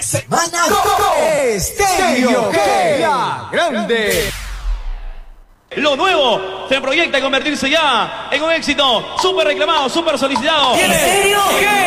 Semana Estéreo G, la grande. Lo nuevo se proyecta convertirse ya en un éxito súper reclamado, súper solicitado. ¿En serio? ¿Qué?